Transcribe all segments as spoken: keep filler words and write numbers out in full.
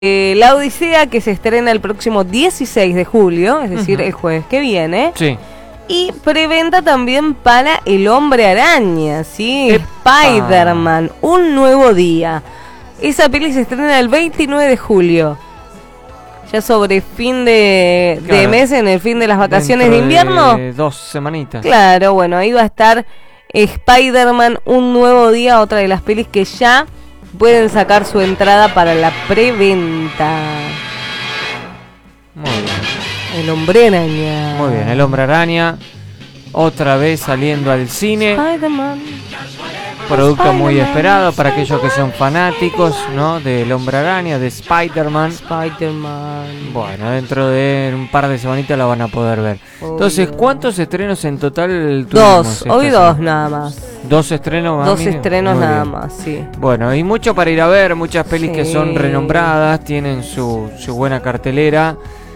Eh, La Odisea, que se estrena el próximo dieciséis de julio, es decir, uh-huh. el jueves que viene. Sí. Y preventa también para El Hombre Araña, ¿sí? Spider-Man, Un Nuevo Día. Esa peli se estrena el veintinueve de julio. Ya sobre fin de, claro. de mes, en el fin de las vacaciones Dentro de invierno. De dos semanitas. Claro, bueno, ahí va a estar Spider-Man, Un Nuevo Día, otra de las pelis que ya pueden sacar su entrada para la preventa. Muy bien. El Hombre Araña. Muy bien, El Hombre Araña. Otra vez saliendo al cine. Spider-Man. Producto Spider-Man, muy esperado para Spider-Man. aquellos que son fanáticos, ¿no? Del Hombre Araña, de Spider-Man. Spider-Man. Bueno, dentro de un par de semanitas la van a poder ver. Obvio. Entonces, ¿cuántos estrenos en total tuvimos? Dos, hoy dos nada más. Dos estrenos, Dos mami? estrenos Muy nada bien. más, sí. Bueno, y mucho para ir a ver, muchas pelis Sí. que son renombradas, tienen su, su buena cartelera,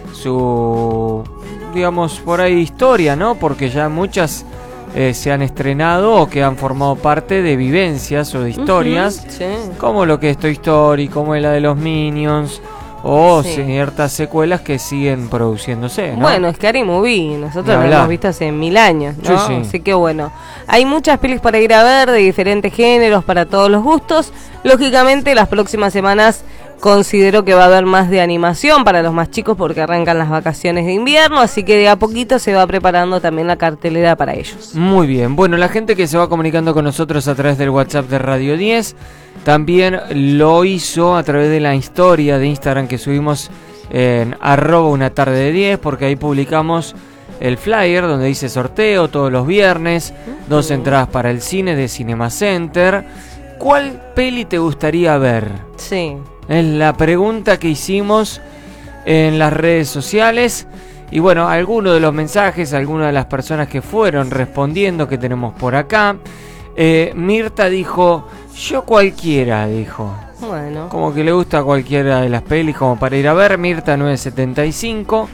su, digamos, por ahí historia, ¿no? Porque ya muchas eh, se han estrenado o que han formado parte de vivencias o de historias, Uh-huh, sí. como lo que es Toy Story, como es la de los Minions, o Sí. ciertas secuelas que siguen produciéndose, ¿no? Bueno, Scary Movie, nosotros Ni lo hablar. hemos visto hace mil años, ¿no? Sí, sí. Así que bueno, hay muchas pelis para ir a ver de diferentes géneros, para todos los gustos. Lógicamente, las próximas semanas considero que va a haber más de animación para los más chicos porque arrancan las vacaciones de invierno, así que de a poquito se va preparando también la cartelera para ellos. Muy bien, bueno, la gente que se va comunicando con nosotros a través del WhatsApp de Radio diez también lo hizo a través de la historia de Instagram que subimos en arroba una tarde de diez, porque ahí publicamos el flyer donde dice sorteo todos los viernes, uh-huh. dos entradas para el cine de Cinema Center. ¿Cuál peli te gustaría ver? Sí. Es la pregunta que hicimos en las redes sociales. Y bueno, algunos de los mensajes, algunas de las personas que fueron respondiendo que tenemos por acá. Eh, Mirta dijo, yo cualquiera, dijo. Bueno. Como que le gusta cualquiera de las pelis como para ir a ver. Mirta nueve setenta y cinco.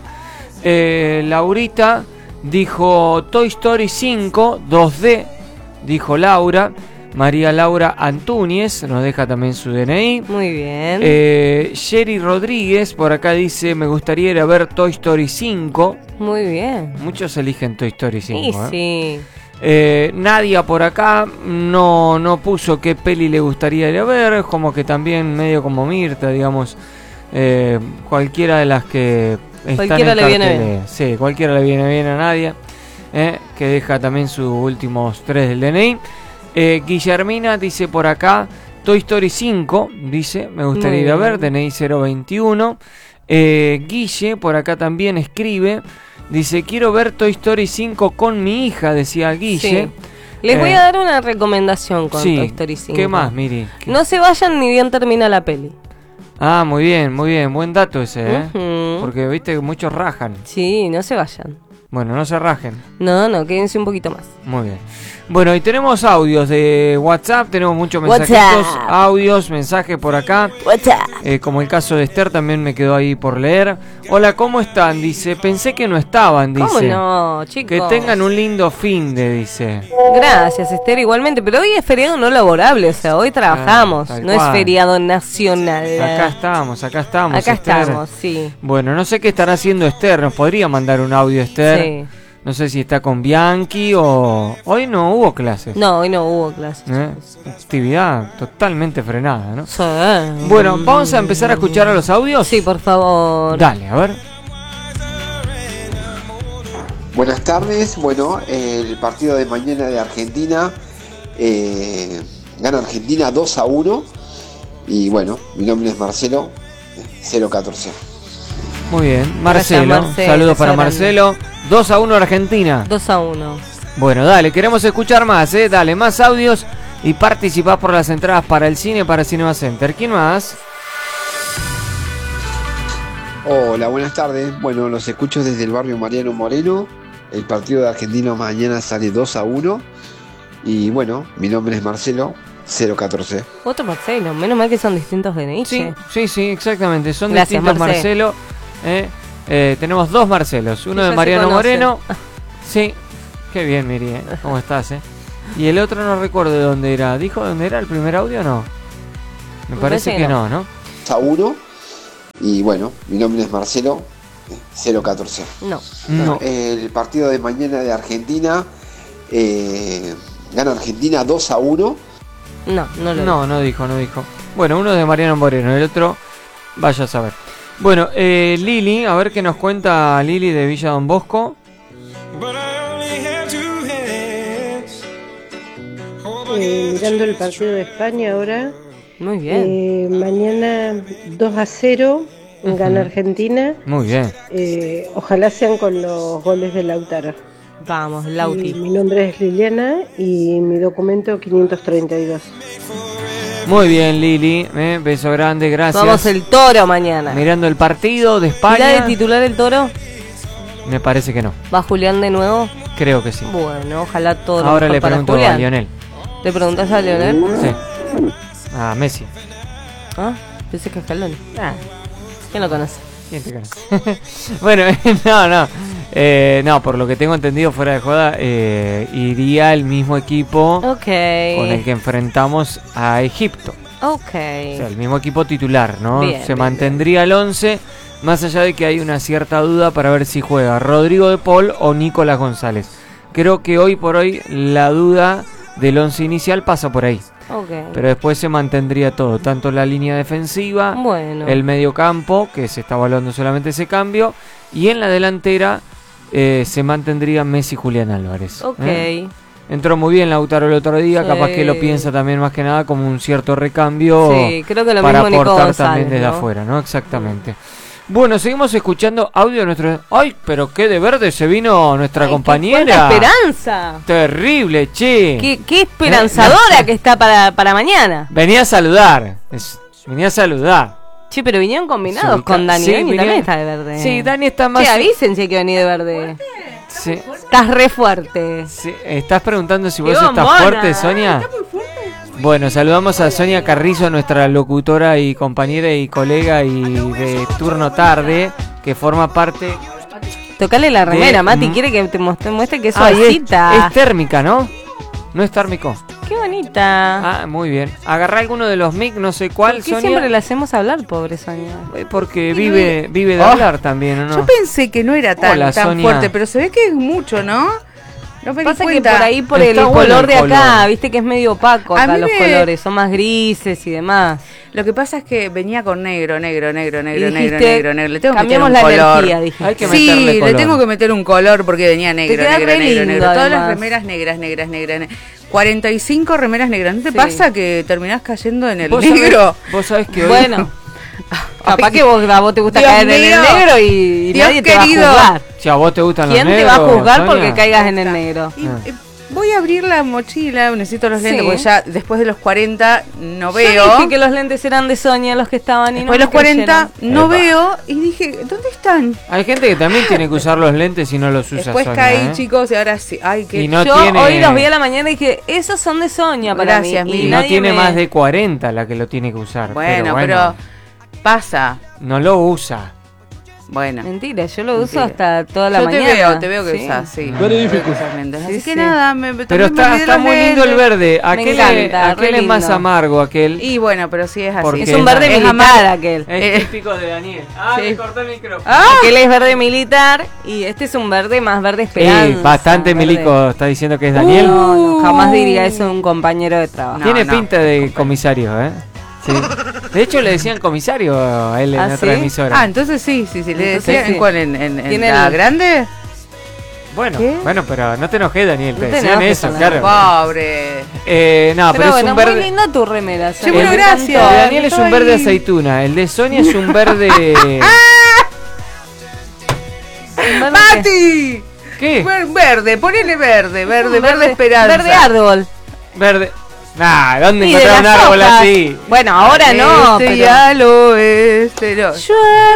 Eh, Laurita dijo Toy Story cinco, dos D, dijo Laura. María Laura Antúñez nos deja también su D N I. Muy bien. Eh, Sherry Rodríguez por acá dice, me gustaría ir a ver Toy Story cinco. Muy bien. Muchos eligen Toy Story cinco. Sí, ¿eh? sí. Eh, Nadia por acá no, no puso qué peli le gustaría ir a ver, como que también medio como Mirta, digamos, eh, cualquiera de las que están cualquiera en le viene cartelera. bien. Sí, cualquiera le viene bien a Nadia, eh, que deja también sus últimos tres del D N I. Eh, Guillermina dice por acá Toy Story cinco, dice, me gustaría Muy ir a bien. ver, D N I cero veintiuno. eh, Guille por acá también escribe, dice, quiero ver Toy Story cinco con mi hija, decía Guille. Sí. Les Eh, voy a dar una recomendación con sí. Toy Story cinco. ¿Qué más, Miri? ¿Qué? No se vayan ni bien termina la peli. Ah, muy bien, muy bien, buen dato ese, ¿eh? Uh-huh. Porque viste que muchos rajan. Sí, no se vayan. Bueno, no se rajen. No, no, quédense un poquito más. Muy bien. Bueno, y tenemos audios de WhatsApp, tenemos muchos mensajitos, WhatsApp. audios, mensajes por acá. WhatsApp. Eh, como el caso de Esther también me quedó ahí por leer. Hola, ¿cómo están? Dice, pensé que no estaban, dice. ¿Cómo no, chicos? Que tengan un lindo fin de, dice. Gracias, Esther, igualmente. Pero hoy es feriado no laborable, o sea, hoy trabajamos. Ah, tal no cual. es feriado nacional. Acá estamos, acá estamos. Acá Esther. estamos, sí. Bueno, no sé qué estará haciendo Esther. Nos podría mandar un audio, Esther. Sí. No sé si está con Bianchi o... Hoy no hubo clases. No, hoy no hubo clases. ¿Eh? Actividad totalmente frenada, ¿no? Sí. Bueno, ¿vamos a empezar a escuchar a los audios? Sí, por favor. Dale, a ver. Buenas tardes. Bueno, el partido de mañana de Argentina, eh, gana Argentina dos a uno. Y bueno, mi nombre es Marcelo, cero catorce. Muy bien, Marcelo. Gracias, Marcelo. Saludos para Grande. Marcelo. dos a uno Argentina. dos a uno. Bueno, dale, queremos escuchar más, ¿eh? Dale, más audios y participás por las entradas para el cine, para Cinema Center. ¿Quién más? Hola, buenas tardes. Bueno, los escucho desde el barrio Mariano Moreno. El partido de Argentina mañana sale dos a uno. Y bueno, mi nombre es Marcelo, cero catorce. Otro Marcelo, menos mal que son distintos D N I. Sí, sí, sí, exactamente. Son Gracias, distintos Marcelo. Marcelo. ¿eh? Eh, tenemos dos Marcelos. Uno Sí, de ya Mariano se conocen. Moreno. Sí, qué bien, Miri. ¿eh? ¿Cómo estás, eh? Y el otro no recuerdo de dónde era. ¿Dijo dónde era el primer audio o no? Me, Me parece, parece que que no, ¿no? A uno. Y bueno, mi nombre es Marcelo, cero catorce. No. No. El partido de mañana de Argentina, eh, gana Argentina dos a uno. No, no lo No, no dijo, no dijo. Bueno, uno de Mariano Moreno, el otro, vaya a saber. Bueno, eh, Lili, a ver qué nos cuenta Lili de Villa Don Bosco. Eh, mirando el partido de España ahora. Muy bien. Eh, mañana dos a cero gana Argentina. Muy bien. Eh, ojalá sean con los goles de Lautaro. Vamos, Y Lauti. mi nombre es Liliana y mi documento quinientos treinta y dos. Muy bien, Lili. Eh, beso grande, gracias. Vamos el Toro mañana. Mirando el partido de ¿Irá España. de titular el Toro? Me parece que no. ¿Va Julián de nuevo? Creo que sí. Bueno, ojalá todo lo Ahora mejor le para pregunto Julián. a Lionel. ¿Le preguntás a Leonel? Sí. A Messi. Ah, pensé que es Scaloni. Ah, ¿quién lo conoce? ¿Quién te conoce? Bueno, no, no. Eh, no, por lo que tengo entendido fuera de joda, eh, iría el mismo equipo Ok. con el que enfrentamos a Egipto. Ok. O sea, el mismo equipo titular, ¿no? Bien, Se bien, mantendría el once, más allá de que hay una cierta duda para ver si juega Rodrigo de Paul o Nicolás González. Creo que hoy por hoy la duda del once inicial pasa por ahí. Ok. Pero después se mantendría todo, tanto la línea defensiva, Bueno. el medio campo, que se está evaluando solamente ese cambio, y en la delantera eh, se mantendría Messi y Julián Álvarez. Ok. ¿eh? Entró muy bien Lautaro el otro día, Sí. capaz que lo piensa también más que nada como un cierto recambio Sí, creo que lo para mismo Nico aportar González, también desde ¿no? afuera, ¿no? Exactamente. Bueno, seguimos escuchando audio de nuestro... ¡Ay, pero qué de verde se vino nuestra Ay, qué compañera! cuánta esperanza! Terrible, che. Qué, qué esperanzadora Eh, que está para, para mañana. Venía a saludar. Es- venía a saludar. Che, pero vinieron combinados Se ubica- con Dani. sí, Dani vinieron- también está de verde. Sí, Dani está más... Che, avisen si hay que venir de verde. Sí, Estás re fuerte. sí. ¿Estás preguntando si vos ¡Qué estás bombona! fuerte, Sonia? Bueno, saludamos a Sonia Carrizo, nuestra locutora y compañera y colega y de turno tarde, que forma parte... Tocale la remera, De- Mati. mm. Quiere que te muestre, muestre que es Ah, y es, suavecita. es térmica, ¿no? No es térmico. Qué bonita. Ah, muy bien. Agarrá alguno de los mic, no sé cuál, ¿Por qué Sonia. siempre le hacemos hablar, pobre Sonia? Eh, Porque vive, vive de Oh. hablar también, ¿o no? Yo pensé que no era tan, Hola, tan Sonia. fuerte, pero se ve que es mucho, ¿no? No me di Pasa que cuenta. por ahí, por Está el bueno color el de acá, color. viste que es medio opaco A acá mí los me- colores. Son más grises y demás. Lo que pasa es que venía con negro, negro, negro, negro, Y negro, dijiste, negro, negro. Le tengo que meter cambiamos un la color. energía, dije. Hay que Sí, meterle le color. tengo que meter un color porque venía negro, queda negro, re negro, lindo, negro. Todas las además. remeras negras, negras, negras, negras. cuarenta y cinco remeras negras. ¿No te Sí. pasa que terminás cayendo en el ¿Vos negro? sabés, vos sabés que hoy... Bueno, capaz que vos, a vos te gusta Dios caer en el mío. negro y, y Dios nadie querido. te va a juzgar. Si a vos te gustan ¿Quién los te negros, va a juzgar Sonia? porque caigas en el negro? Y, Ah. eh, voy a abrir la mochila, necesito los lentes Sí. porque ya después de los cuarenta no Yo veo. dije que los lentes eran de Sonia los que estaban y no Después de me los cuarenta creyeron. no Epa. veo y dije, ¿dónde están? Hay gente que también tiene que usar los lentes y no los usa, Después Sonia, caí, ¿eh? chicos, y ahora sí. Ay, qué Y no Yo tiene... hoy los vi a la mañana y dije, esos son de Sonia para Gracias, mí. Mili. Y Y no nadie tiene me- más de cuarenta la que lo tiene que usar. Bueno, pero, pero, bueno, pasa. no lo usa. Bueno. Mentira, yo lo uso Mentira. hasta toda la Yo mañana. te veo, te veo que Sí. usas, sí. Very difficult. Así Sí, que sí. nada, me, Pero también me está, olvidé está los muy lindo el lentes. verde. Aquel, es- encanta, aquel re es más lindo. amargo, aquel. Y bueno, pero sí es así. Porque Es un verde Es militar amar- aquel. Es Eh. típico de Daniel. Ah, Sí. le cortó el micrófono. ¡Ah! Aquel es verde militar y este es un verde más verde esperanza. Eh, bastante verde. milico está diciendo que es Daniel. No, no, jamás diría eso de un compañero de trabajo. No, Tiene no. pinta de comisario, ¿eh? Sí. De hecho, le decían comisario a él en ¿Ah, otra sí? emisora. Ah, entonces sí, sí, sí. Le Entonces decía, sí. ¿en cuál? ¿En, en, en Tiene la el- grande? bueno, ¿Qué? bueno, pero no te enojes, Daniel. Te No te decían enojes eso, con claro. Pobre. Eh, no, pero, Pero, es bueno, un muy verde. linda tu remera. Sí, Sonia, bueno, me gracias. encantó. El de Daniel es un Estoy- verde aceituna. El de Sonia es un verde. Un verde ¡Mati! ¿Qué? Ver- Verde, ponele verde, que- verde, un verde esperanza. Verde árbol. Verde. Nah, ¿dónde Y de encontrar un las árbol hojas. así? Bueno, ahora no, Este pero... y al oeste, no. Llueve